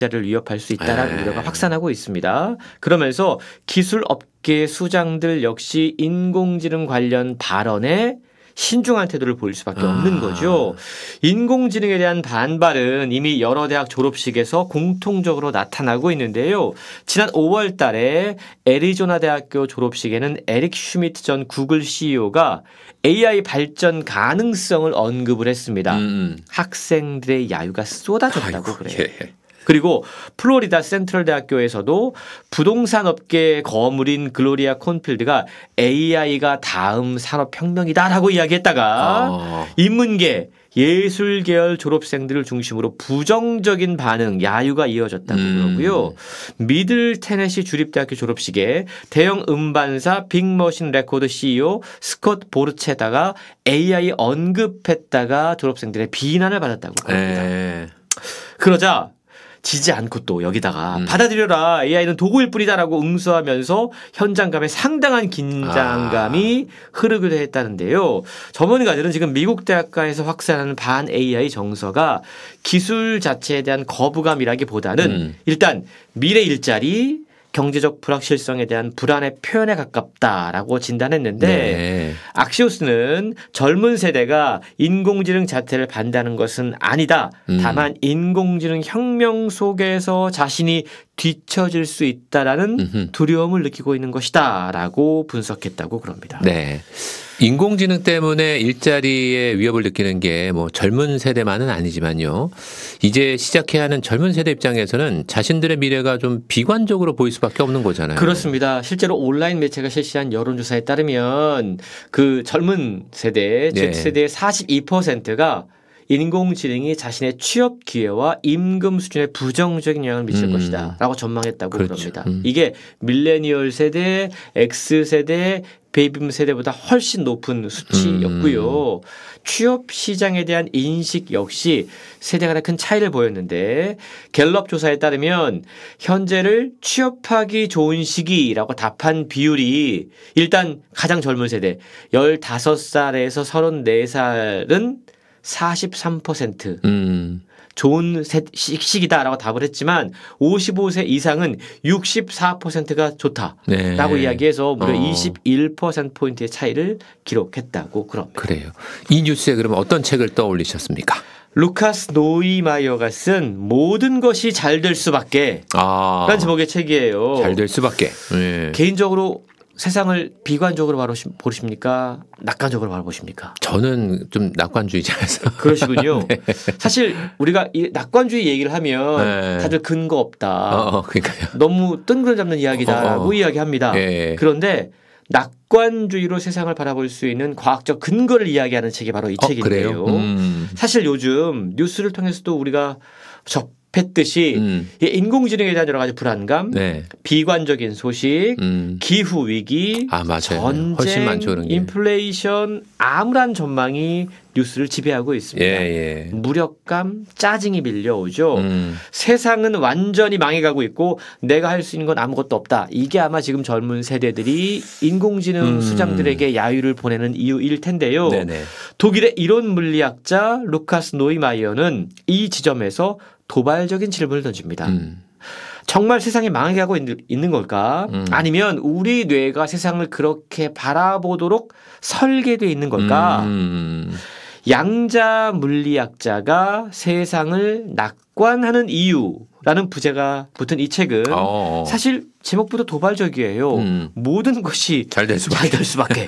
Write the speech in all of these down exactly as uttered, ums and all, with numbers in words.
를 위협할 수 있다는 우려가 확산하고 있습니다. 그러면서 기술 업계 수장들 역시 인공지능 관련 발언에 신중한 태도를 보일 수밖에 없는 아. 거죠. 인공지능에 대한 반발은 이미 여러 대학 졸업식에서 공통적으로 나타나고 있는데요. 지난 오월 달에 애리조나 대학교 졸업식에는 에릭 슈미트 전 구글 씨이오가 에이아이 발전 가능성을 언급을 했습니다. 음. 학생들의 야유가 쏟아졌다고 아이고, 그래요. 예. 그리고 플로리다 센트럴 대학교에서도 부동산 업계의 거물인 글로리아 콘필드가 에이아이가 다음 산업혁명이다라고 이야기했다가 어. 인문계 예술 계열 졸업생들을 중심으로 부정적인 반응, 야유가 이어졌다고 음. 그러고요. 미들 테네시 주립대학교 졸업식에 대형 음반사 빅머신 레코드 씨이오 스콧 보르체다가 에이아이 언급했다가 졸업생들의 비난을 받았다고 합니다. 예. 그러자 지지 않고 또 여기다가 음. 받아들여라 에이아이는 도구일 뿐이다라고 응수하면서 현장감에 상당한 긴장감이 아. 흐르기도 했다는데요. 전문가들은 지금 미국 대학가에서 확산하는 반 에이아이 정서가 기술 자체에 대한 거부감이라기보다는 음. 일단 미래 일자리 경제적 불확실성에 대한 불안의 표현에 가깝다라고 진단했는데 네. 악시오스는 젊은 세대가 인공지능 자체를 반대하는 것은 아니다. 음. 다만 인공지능 혁명 속에서 자신이 뒤처질 수 있다라는 음흠. 두려움을 느끼고 있는 것이다라고 분석했다고 그럽니다. 네. 인공지능 때문에 일자리에 위협을 느끼는 게 뭐 젊은 세대만은 아니지만요. 이제 시작해야 하는 젊은 세대 입장에서는 자신들의 미래가 좀 비관적으로 보일 수밖에 없는 거잖아요. 그렇습니다. 실제로 온라인 매체가 실시한 여론조사에 따르면 그 젊은 세대, 네. Z세대의 사십이 퍼센트가 인공지능이 자신의 취업 기회와 임금 수준에 부정적인 영향을 미칠 음. 것이다 라고 전망했다고 그렇죠. 그럽니다. 음. 이게 밀레니얼 세대, X세대, 베이비붐 세대보다 훨씬 높은 수치였고요. 음. 취업 시장에 대한 인식 역시 세대 간의 큰 차이를 보였는데 갤럽 조사에 따르면 현재를 취업하기 좋은 시기라고 답한 비율이 일단 가장 젊은 세대 열다섯 살에서 서른네 살은 사십삼 퍼센트 음. 좋은 시기다라고 답을 했지만 오십오 세 이상은 육십사 퍼센트가 좋다라고 네. 이야기해서 무려 어. 이십일 퍼센트포인트의 차이를 기록했다고 그럽니다. 그래요. 이 뉴스에 그러면 어떤 책을 떠올리셨습니까? 루카스 노이마이어가 쓴 모든 것이 잘 될 수밖에 아. 라는 제목의 책이에요. 잘 될 수밖에. 네. 개인적으로 세상을 비관적으로 바라보십니까? 낙관적으로 바라보십니까? 저는 좀 낙관주의자라서. 그러시군요. 네. 사실 우리가 이 낙관주의 얘기를 하면 네. 다들 근거 없다. 어, 어, 그러니까요. 너무 뜬구름 잡는 이야기다라고 어, 어. 이야기합니다. 네. 그런데 낙관주의로 세상을 바라볼 수 있는 과학적 근거를 이야기하는 책이 바로 이 어, 책인데요. 음. 사실 요즘 뉴스를 통해서도 우리가 접 했듯이 음. 인공지능에 대한 여러 가지 불안감, 네. 비관적인 소식, 음. 기후 위기, 아, 전쟁, 훨씬 많죠, 인플레이션, 암울한 전망이 뉴스를 지배하고 있습니다. 예, 예. 무력감, 짜증이 밀려오죠. 음. 세상은 완전히 망해가고 있고 내가 할 수 있는 건 아무것도 없다. 이게 아마 지금 젊은 세대들이 인공지능 음. 수장들에게 야유를 보내는 이유일 텐데요. 네네. 독일의 이론 물리학자 루카스 노이마이어는 이 지점에서 도발적인 질문을 던집니다. 음. 정말 세상이 망해가고 있는 걸까? 음. 아니면 우리 뇌가 세상을 그렇게 바라보도록 설계되어 있는 걸까? 음. 양자 물리학자가 세상을 낙관하는 이유라는 부제가 붙은 이 책은 어어. 사실 제목부터 도발적이에요. 음. 모든 것이 잘 될 수밖에. 잘 될 수밖에.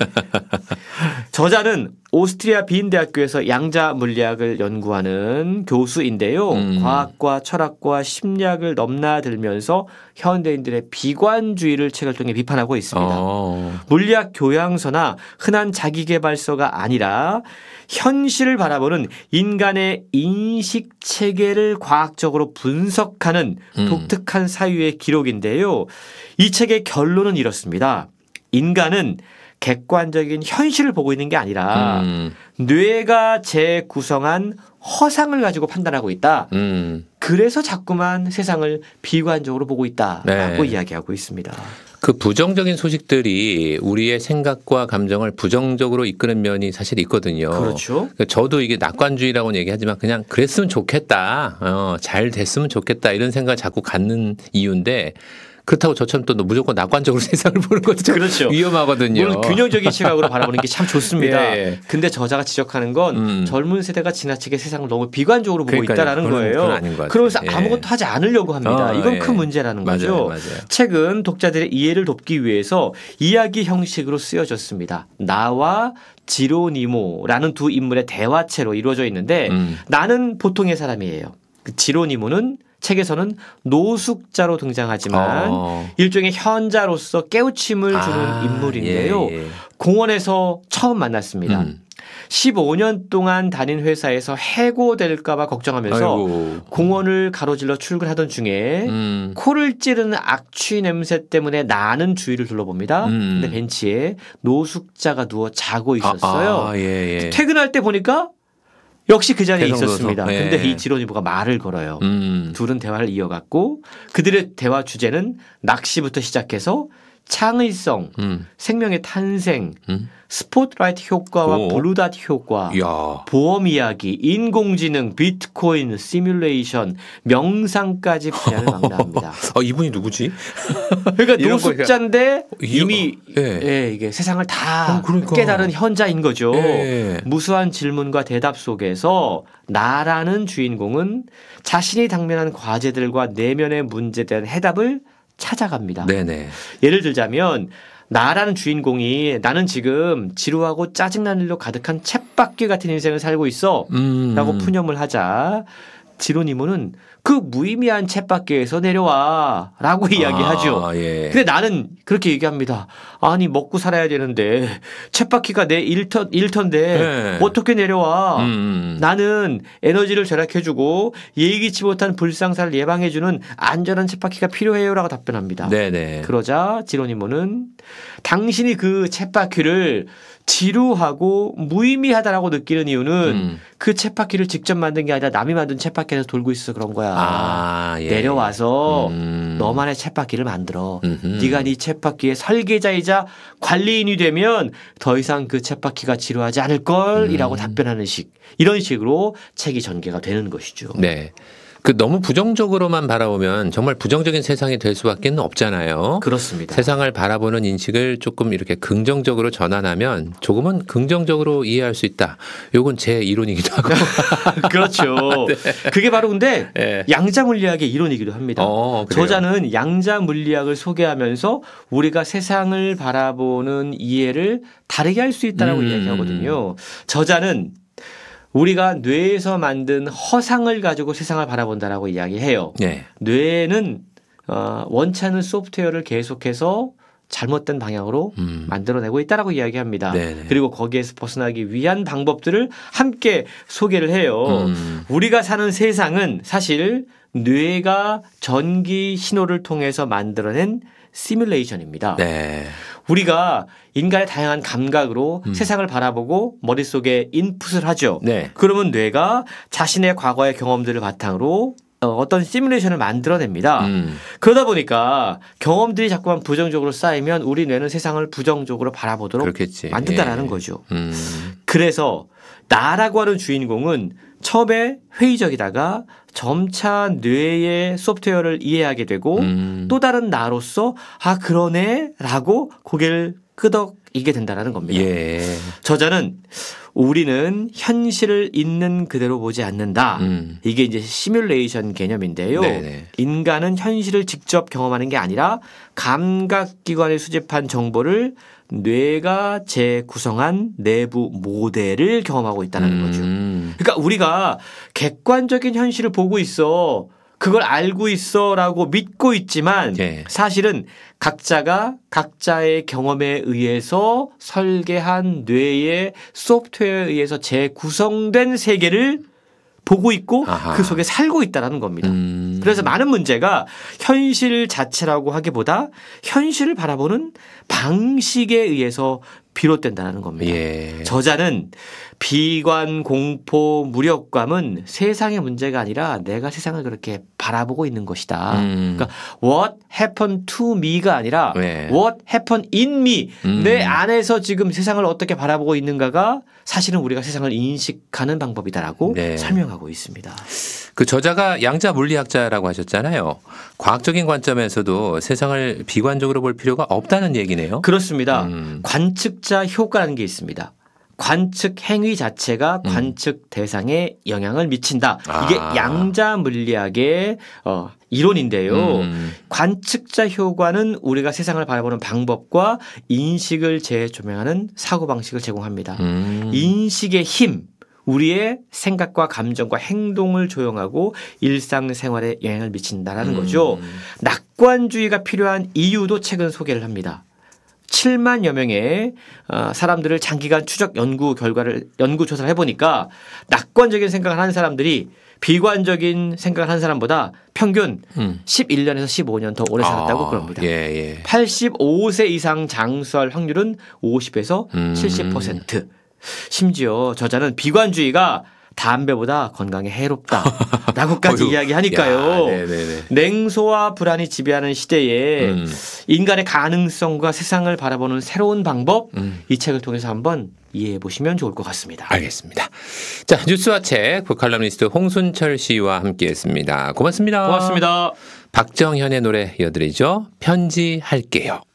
저자는 오스트리아 빈 대학교에서 양자 물리학을 연구하는 교수인데요. 음. 과학과 철학과 심리학을 넘나들면서 현대인들의 비관주의를 책을 통해 비판하고 있습니다. 어. 물리학 교양서나 흔한 자기계발서가 아니라 현실을 바라보는 인간의 인식 체계를 과학적으로 분석하는 음. 독특한 사유의 기록인데요. 이 책의 결론은 이렇습니다. 인간은 객관적인 현실을 보고 있는 게 아니라 음. 뇌가 재구성한 허상을 가지고 판단하고 있다. 음. 그래서 자꾸만 세상을 비관적으로 보고 있다라고 네. 이야기하고 있습니다. 그 부정적인 소식들이 우리의 생각과 감정을 부정적으로 이끄는 면이 사실 있거든요. 그렇죠. 저도 이게 낙관주의라고는 얘기하지만 그냥 그랬으면 좋겠다. 어, 잘 됐으면 좋겠다. 이런 생각을 자꾸 갖는 이유인데 그렇다고 저처럼 또 무조건 낙관적으로 세상을 보는 것도 좀 그렇죠. 위험하거든요. 물론 균형적인 시각으로 바라보는 게 참 좋습니다. 예, 예. 근데 저자가 지적하는 건 음. 젊은 세대가 지나치게 세상을 너무 비관적으로 보고 그러니까요. 있다라는 그건, 거예요. 그건 아닌 것 같아요. 그러면서 예. 아무것도 하지 않으려고 합니다. 어, 이건 예. 큰 문제라는 맞아요, 거죠. 맞아요. 책은 독자들의 이해를 돕기 위해서 이야기 형식으로 쓰여졌습니다. 나와 지로니모라는 두 인물의 대화체로 이루어져 있는데 음. 나는 보통의 사람이에요. 그 지로니모는 책에서는 노숙자로 등장하지만 어. 일종의 현자로서 깨우침을 주는 아, 인물인데요. 예, 예. 공원에서 처음 만났습니다. 음. 십오 년 동안 다닌 회사에서 해고될까봐 걱정하면서 아이고. 공원을 가로질러 출근하던 중에 음. 코를 찌르는 악취 냄새 때문에 나는 주위를 둘러봅니다. 음. 근데 벤치에 노숙자가 누워 자고 있었어요. 아, 아, 예, 예. 퇴근할 때 보니까 역시 그 자리에 대성도서. 있었습니다. 예. 근데 이 지로니모가 말을 걸어요. 음. 둘은 대화를 이어갔고 그들의 대화 주제는 낚시부터 시작해서 창의성, 음. 생명의 탄생, 음. 스포트라이트 효과와 오. 블루닷 효과, 야. 보험 이야기, 인공지능, 비트코인, 시뮬레이션, 명상까지 분야를 망라합니다. 아, 이분이 누구지? 그러니까 이런 거 노숙자인데 이- 이미 예. 예, 이게 세상을 다 어, 그러니까. 깨달은 현자인 거죠. 예. 무수한 질문과 대답 속에서 나라는 주인공은 자신이 당면한 과제들과 내면의 문제에 대한 해답을 찾아갑니다. 네네. 예를 들자면 나라는 주인공이 나는 지금 지루하고 짜증나는 일로 가득한 쳇바퀴 같은 인생을 살고 있어 음. 라고 푸념을 하자 지로니모는 그 무의미한 쳇바퀴에서 내려와 라고 이야기하죠. 아, 예. 근데 나는 그렇게 얘기합니다. 아니 먹고 살아야 되는데 쳇바퀴가 내 일터, 일터인데 네. 어떻게 내려와. 음. 나는 에너지를 절약해주고 예기치 못한 불상사를 예방해주는 안전한 쳇바퀴가 필요해요라고 답변합니다. 네네. 그러자 지로니모는 당신이 그 쳇바퀴를 지루하고 무의미하다라고 느끼는 이유는 음. 그 쳇바퀴를 직접 만든 게 아니라 남이 만든 쳇바퀴에서 돌고 있어서 그런 거야. 아, 예. 내려와서 음. 너만의 쳇바퀴를 만들어. 음흠. 네가 네 쳇바퀴의 설계자이자 관리인이 되면 더 이상 그 쳇바퀴가 지루하지 않을 걸이라고 음. 답변하는 식. 이런 식으로 책이 전개가 되는 것이죠. 네. 그 너무 부정적으로만 바라보면 정말 부정적인 세상이 될 수밖에 없잖아요. 그렇습니다. 세상을 바라보는 인식을 조금 이렇게 긍정적으로 전환하면 조금은 긍정적으로 이해할 수 있다. 요건 제 이론이기도 하고. 그렇죠. 네. 그게 바로 근데 네. 양자 물리학의 이론이기도 합니다. 어, 그래요? 저자는 양자 물리학을 소개하면서 우리가 세상을 바라보는 이해를 다르게 할 수 있다라고 음. 이야기하거든요. 저자는 우리가 뇌에서 만든 허상을 가지고 세상을 바라본다라고 이야기해요. 네. 뇌는 어, 원치 않는 소프트웨어를 계속해서 잘못된 방향으로 음. 만들어내고 있다라고 이야기합니다. 네네. 그리고 거기에서 벗어나기 위한 방법들을 함께 소개를 해요. 음. 우리가 사는 세상은 사실 뇌가 전기 신호를 통해서 만들어낸 시뮬레이션입니다. 네. 우리가 인간의 다양한 감각으로 음. 세상을 바라보고 머릿속에 인풋을 하죠. 네. 그러면 뇌가 자신의 과거의 경험들을 바탕으로 어, 어떤 시뮬레이션을 만들어냅니다. 음. 그러다 보니까 경험들이 자꾸만 부정적으로 쌓이면 우리 뇌는 세상을 부정적으로 바라보도록 그렇겠지. 만든다라는 예. 거죠. 음. 그래서 나라고 하는 주인공은 처음에 회의적이다가 점차 뇌의 소프트웨어를 이해하게 되고 음. 또 다른 나로서 아 그러네라고 고개를 끄덕이게 된다는 겁니다. 예. 저자는 우리는 현실을 있는 그대로 보지 않는다. 음. 이게 이제 시뮬레이션 개념인데요. 네네. 인간은 현실을 직접 경험하는 게 아니라 감각기관에 수집한 정보를 뇌가 재구성한 내부 모델을 경험하고 있다는 거죠. 음. 그러니까 우리가 객관적인 현실을 보고 있어. 그걸 알고 있어라고 믿고 있지만 예. 사실은 각자가 각자의 경험에 의해서 설계한 뇌의 소프트웨어에 의해서 재구성된 세계를 보고 있고 아하. 그 속에 살고 있다는 겁니다. 음. 그래서 많은 문제가 현실 자체라고 하기보다 현실을 바라보는 방식에 의해서 비롯된다는 겁니다. 예. 저자는 비관, 공포, 무력감은 세상의 문제가 아니라 내가 세상을 그렇게 바라보고 있는 것이다. 음. 그러니까 what happened to me가 아니라 네. what happened in me. 음. 내 안에서 지금 세상을 어떻게 바라보고 있는가가 사실은 우리가 세상을 인식하는 방법이다라고 네. 설명하고 있습니다. 그 저자가 양자 물리학자라고 하셨잖아요. 과학적인 관점에서도 세상을 비관적으로 볼 필요가 없다는 얘기네요. 그렇습니다. 음. 관측자 효과라는 게 있습니다. 관측 행위 자체가 음. 관측 대상에 영향을 미친다. 이게 아. 양자 물리학의 어, 이론인데요. 음. 관측자 효과는 우리가 세상을 바라보는 방법과 인식을 재조명하는 사고방식을 제공합니다. 음. 인식의 힘. 우리의 생각과 감정과 행동을 조용하고 일상생활에 영향을 미친다라는 음. 거죠. 낙관주의가 필요한 이유도 책은 소개를 합니다. 칠만여 명의 사람들을 장기간 추적 연구 결과를 연구 조사를 해보니까 낙관적인 생각을 하는 사람들이 비관적인 생각을 하는 사람보다 평균 음. 십일 년에서 십오 년 더 오래 살았다고 아, 그럽니다. 예, 예. 팔십오 세 이상 장수할 확률은 오십에서 음. 칠십 퍼센트. 심지어 저자는 비관주의가 담배보다 건강에 해롭다라고까지 어휴. 이야기하니까요. 야, 네네네. 냉소와 불안이 지배하는 시대에 음. 인간의 가능성과 세상을 바라보는 새로운 방법 음. 이 책을 통해서 한번 이해해 보시면 좋을 것 같습니다. 알겠습니다. 자, 뉴스와 책 북칼럼니스트 홍순철 씨와 함께했습니다. 고맙습니다. 고맙습니다. 박정현의 노래 이어드리죠. 편지할게요.